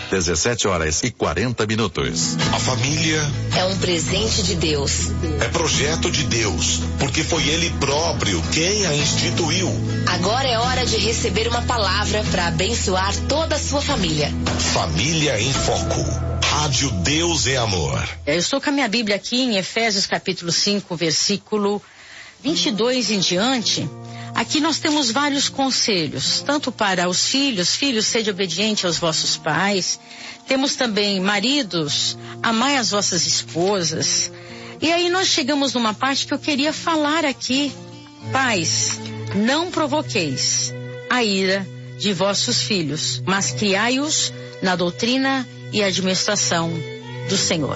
17h40. A família é um presente de Deus. É projeto de Deus, porque foi Ele próprio quem a instituiu. Agora é hora de receber uma palavra para abençoar toda a sua família. Família em Foco. Rádio Deus é Amor. Eu estou com a minha Bíblia aqui em Efésios capítulo 5, versículo 22 em diante. Aqui nós temos vários conselhos, tanto para os filhos, sede obediente aos vossos pais. Temos também maridos, amai as vossas esposas. E aí nós chegamos numa parte que eu queria falar aqui. Pais, não provoqueis a ira de vossos filhos, mas criai-os na doutrina e administração do Senhor.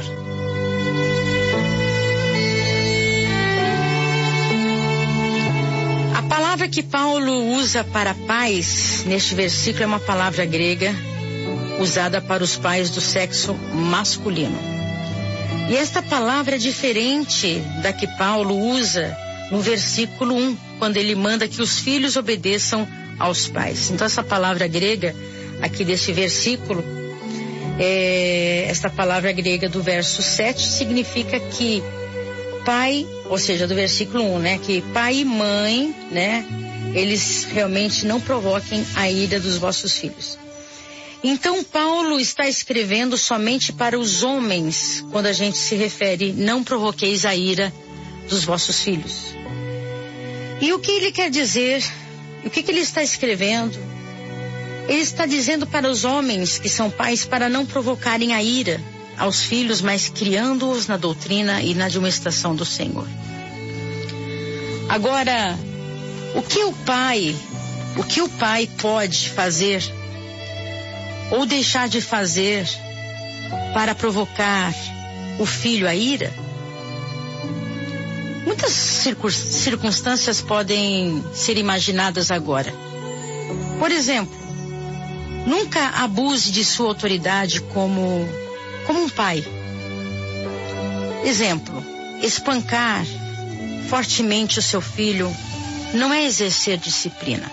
A palavra que Paulo usa para pais neste versículo é uma palavra grega usada para os pais do sexo masculino. E esta palavra é diferente da que Paulo usa no versículo 1, quando ele manda que os filhos obedeçam aos pais. Então essa palavra grega aqui desse versículo, esta palavra grega do verso 7 significa que pai, ou seja, do versículo 1, né? Que pai e mãe, né? Eles realmente não provoquem a ira dos vossos filhos. Então Paulo está escrevendo somente para os homens, quando a gente se refere, não provoqueis a ira dos vossos filhos. E o que ele quer dizer? O que ele está escrevendo? Ele está dizendo para os homens que são pais para não provocarem a ira aos filhos, mas criando-os na doutrina e na administração do Senhor. Agora, o que o pai pode fazer ou deixar de fazer para provocar o filho à ira? Muitas circunstâncias podem ser imaginadas agora. Por exemplo, nunca abuse de sua autoridade como um pai. Exemplo, espancar fortemente o seu filho não é exercer disciplina.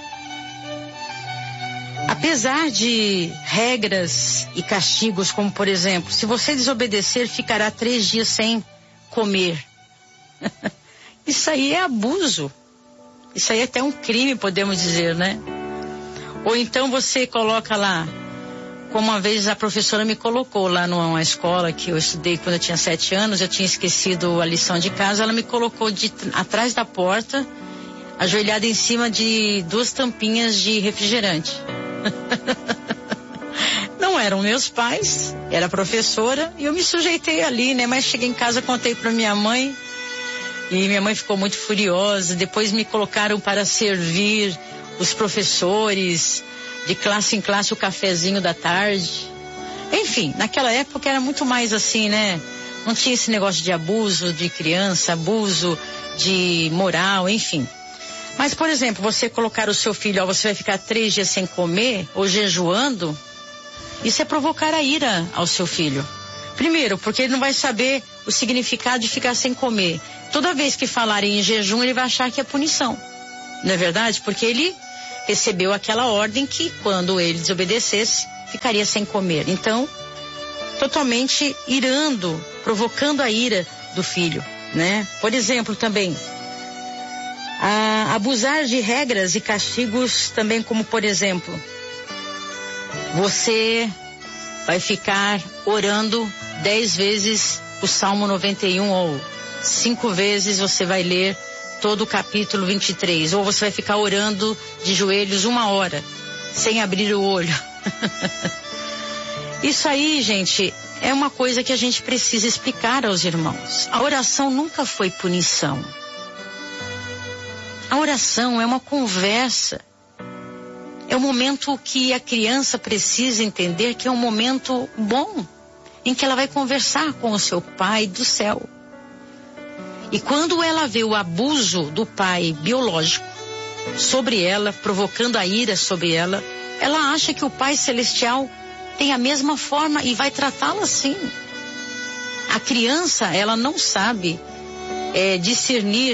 Apesar de regras e castigos, como por exemplo, se você desobedecer, ficará 3 dias sem comer. Isso aí é abuso. Isso aí é até um crime, podemos dizer, né? Ou então você coloca lá, como uma vez a professora me colocou lá numa escola que eu estudei quando eu tinha 7 anos, eu tinha esquecido a lição de casa, ela me colocou atrás da porta, ajoelhada em cima de 2 tampinhas de refrigerante. Não eram meus pais, era a professora, e eu me sujeitei ali, né? Mas cheguei em casa, contei para minha mãe, e minha mãe ficou muito furiosa. Depois me colocaram para servir os professores, de classe em classe, o cafezinho da tarde. Enfim, naquela época era muito mais assim, né? Não tinha esse negócio de abuso de criança, abuso de moral, enfim. Mas, por exemplo, você colocar o seu filho, você vai ficar 3 dias sem comer ou jejuando, isso é provocar a ira ao seu filho. Primeiro, porque ele não vai saber o significado de ficar sem comer. Toda vez que falarem em jejum, ele vai achar que é punição. Não é verdade? Porque ele recebeu aquela ordem que quando ele desobedecesse, ficaria sem comer. Então, totalmente irando, provocando a ira do filho, né? Por exemplo, também, abusar de regras e castigos também, como por exemplo, você vai ficar orando 10 vezes o Salmo 91 ou 5 vezes você vai ler todo o capítulo 23, ou você vai ficar orando de joelhos 1 hora, sem abrir o olho. Isso aí, gente, é uma coisa que a gente precisa explicar aos irmãos. A oração nunca foi punição. A oração é uma conversa. É um momento que a criança precisa entender que é um momento bom, em que ela vai conversar com o seu pai do céu. E quando ela vê o abuso do pai biológico sobre ela, provocando a ira sobre ela, ela acha que o Pai Celestial tem a mesma forma e vai tratá-la assim. A criança, ela não sabe discernir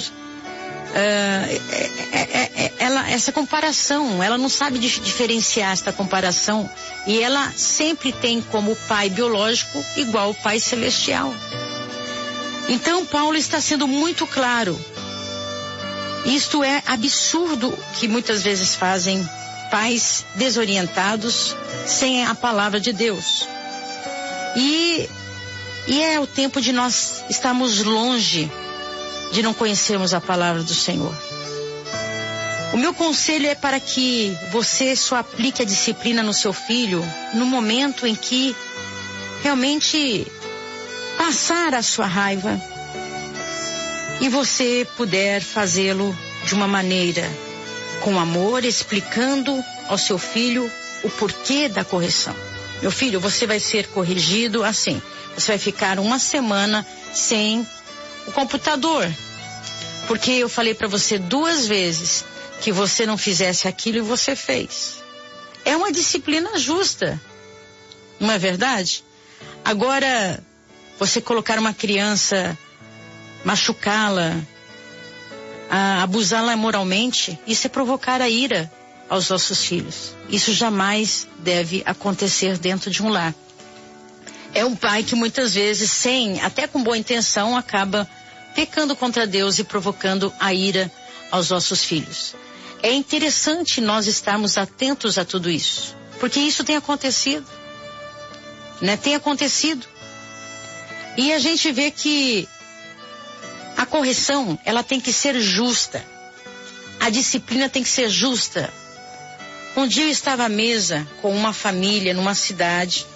essa comparação, ela não sabe diferenciar esta comparação E ela sempre tem como pai biológico igual o pai celestial. Então Paulo está sendo muito claro. Isto é absurdo que muitas vezes fazem pais desorientados sem a palavra de Deus. E é o tempo de nós estarmos longe de não conhecermos a palavra do Senhor. O meu conselho é para que você só aplique a disciplina no seu filho no momento em que realmente passar a sua raiva e você puder fazê-lo de uma maneira com amor, explicando ao seu filho o porquê da correção. Meu filho, você vai ser corrigido assim. Você vai ficar uma semana sem o computador, porque eu falei para você 2 vezes que você não fizesse aquilo e você fez. É uma disciplina justa, não é verdade? Agora, você colocar uma criança, machucá-la, abusá-la moralmente, isso é provocar a ira aos nossos filhos. Isso jamais deve acontecer dentro de um lar. É um pai que muitas vezes, até com boa intenção, acaba pecando contra Deus e provocando a ira aos nossos filhos. É interessante nós estarmos atentos a tudo isso, porque isso tem acontecido, né? Tem acontecido. E a gente vê que a correção, ela tem que ser justa. A disciplina tem que ser justa. Um dia eu estava à mesa com uma família numa cidade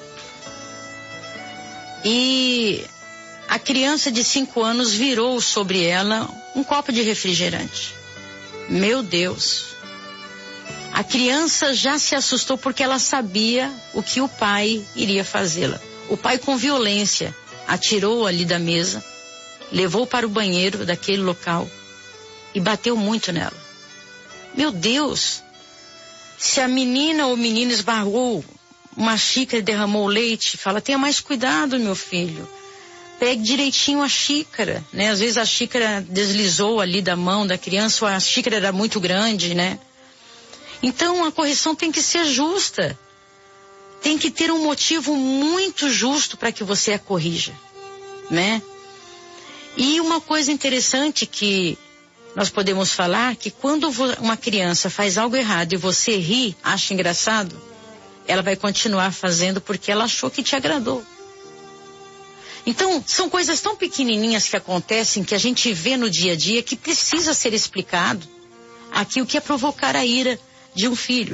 e a criança de 5 anos virou sobre ela um copo de refrigerante. Meu Deus! A criança já se assustou porque ela sabia o que o pai iria fazê-la. O pai, com violência, atirou ali da mesa, levou para o banheiro daquele local e bateu muito nela. Meu Deus! Se a menina ou o menino esbarrou uma xícara e derramou leite, fala, tenha mais cuidado, meu filho. Pegue direitinho a xícara, né? Às vezes a xícara deslizou ali da mão da criança, ou a xícara era muito grande, né? Então a correção tem que ser justa. Tem que ter um motivo muito justo para que você a corrija, né? E uma coisa interessante que nós podemos falar, que quando uma criança faz algo errado e você ri, acha engraçado, ela vai continuar fazendo porque ela achou que te agradou. Então, são coisas tão pequenininhas que acontecem, que a gente vê no dia a dia, que precisa ser explicado aqui o que é provocar a ira de um filho.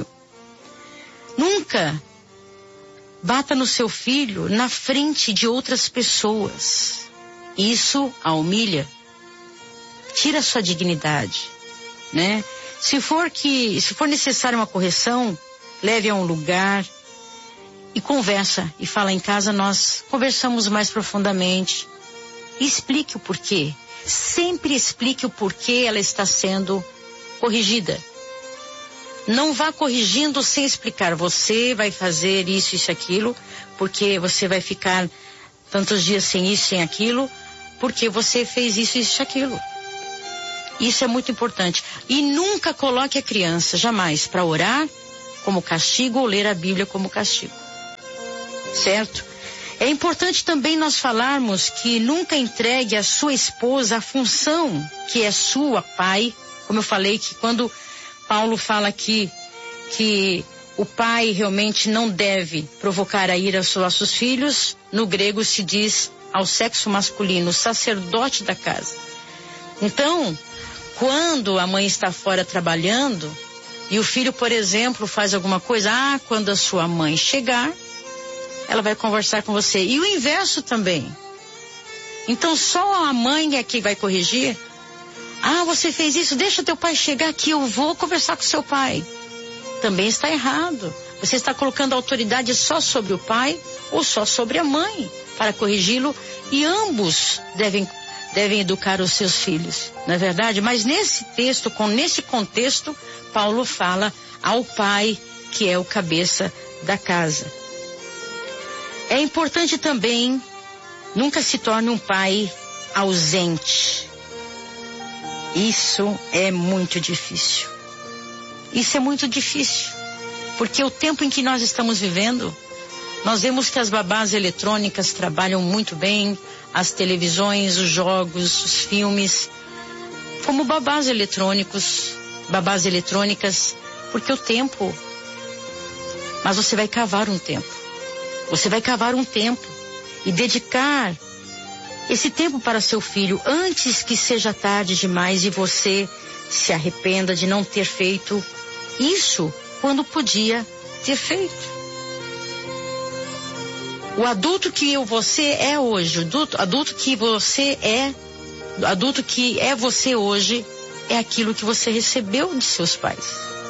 Nunca bata no seu filho na frente de outras pessoas. Isso a humilha. Tira a sua dignidade, né? Se for necessária uma correção, leve a um lugar e conversa, e fala em casa, nós conversamos mais profundamente. E explique o porquê. Sempre explique o porquê ela está sendo corrigida. Não vá corrigindo sem explicar. Você vai fazer isso, isso, aquilo, porque você vai ficar tantos dias sem isso, sem aquilo, porque você fez isso, isso, aquilo. Isso é muito importante. E nunca coloque a criança, jamais, para orar como castigo ou ler a Bíblia como castigo. Certo? É importante também nós falarmos que nunca entregue a sua esposa a função que é sua, pai. Como eu falei, que quando Paulo fala aqui que o pai realmente não deve provocar a ira aos nossos filhos, no grego se diz ao sexo masculino, sacerdote da casa. Então, quando a mãe está fora trabalhando e o filho, por exemplo, faz alguma coisa, quando a sua mãe chegar, ela vai conversar com você. E o inverso também. Então só a mãe é que vai corrigir. Você fez isso, deixa teu pai chegar aqui, eu vou conversar com seu pai. Também está errado. Você está colocando a autoridade só sobre o pai ou só sobre a mãe para corrigi-lo, e ambos devem educar os seus filhos, não é verdade? Mas nesse contexto, Paulo fala ao pai, que é o cabeça da casa. É importante também, nunca se torne um pai ausente. Isso é muito difícil. Isso é muito difícil. Porque o tempo em que nós estamos vivendo, nós vemos que as babás eletrônicas trabalham muito bem, as televisões, os jogos, os filmes, como babás eletrônicas, porque o tempo... Mas você vai cavar um tempo. Você vai cavar um tempo e dedicar esse tempo para seu filho antes que seja tarde demais e você se arrependa de não ter feito isso quando podia ter feito. O adulto que você é hoje, adulto que é você hoje, é aquilo que você recebeu de seus pais.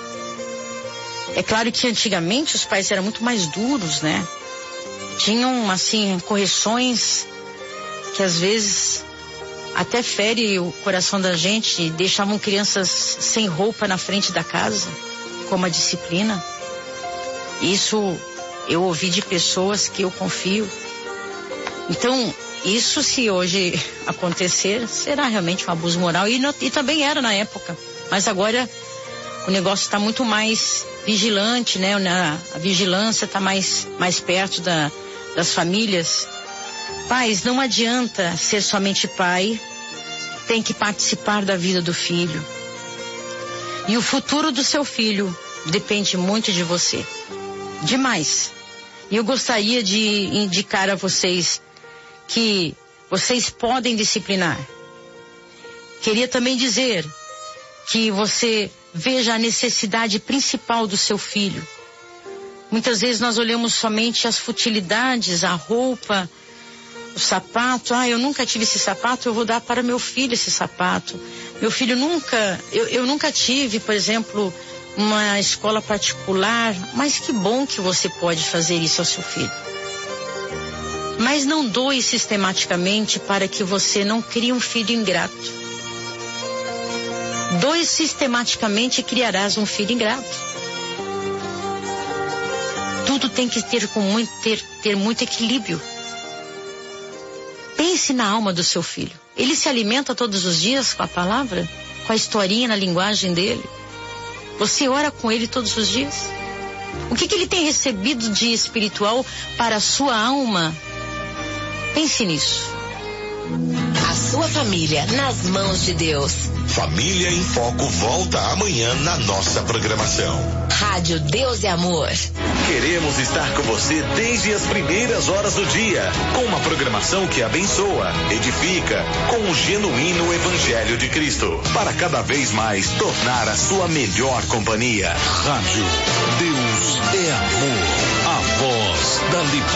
É claro que antigamente os pais eram muito mais duros, né? Tinham, assim, correções que às vezes até fere o coração da gente, deixavam crianças sem roupa na frente da casa, como a disciplina. Isso eu ouvi de pessoas que eu confio. Então, isso, se hoje acontecer, será realmente um abuso moral, e também era na época. Mas agora o negócio está muito mais vigilante, né? A vigilância está mais perto das famílias. Pais, não adianta ser somente pai, tem que participar da vida do filho. E o futuro do seu filho depende muito de você. Demais. E eu gostaria de indicar a vocês que vocês podem disciplinar. Queria também dizer que você veja a necessidade principal do seu filho. Muitas vezes nós olhamos somente as futilidades, a roupa, o sapato. Eu nunca tive esse sapato, eu vou dar para meu filho esse sapato. Meu filho eu nunca tive, por exemplo, uma escola particular, mas que bom que você pode fazer isso ao seu filho. Mas não doe sistematicamente para que você não crie um filho ingrato. Doe sistematicamente e criarás um filho ingrato. Tudo tem que ter muito equilíbrio. Pense na alma do seu filho. Ele se alimenta todos os dias com a palavra, com a historinha na linguagem dele. Você ora com ele todos os dias? O que ele tem recebido de espiritual para a sua alma? Pense nisso. A sua família nas mãos de Deus. Família em Foco volta amanhã na nossa programação. Rádio Deus é Amor. Queremos estar com você desde as primeiras horas do dia, com uma programação que abençoa, edifica, com o genuíno Evangelho de Cristo, para cada vez mais tornar a sua melhor companhia. Rádio Deus é Amor, a voz da liberdade.